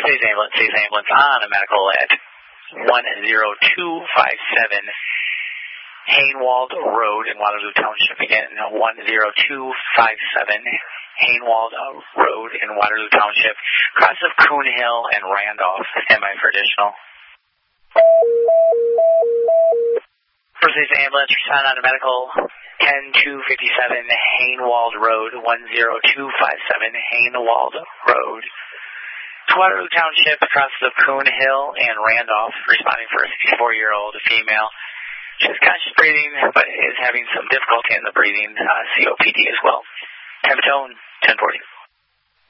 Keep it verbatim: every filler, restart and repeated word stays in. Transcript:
Mercedes Ambulance, Chase Ambulance on a medical at one zero two five seven Hainwald Road in Waterloo Township. Again, one zero two five seven Hainwald Road in Waterloo Township. Cross of Coon Hill and Randolph. Stand by for additional. Mercedes Ambulance, respond on a medical ten two fifty-seven Hainwald Road, one zero two five seven Hainwald Road. Waterloo Township, across the Coon Hill and Randolph, responding for a sixty-four-year-old female. She has conscious breathing, but is having some difficulty in the breathing, uh, C O P D as well. Time of tone, ten forty.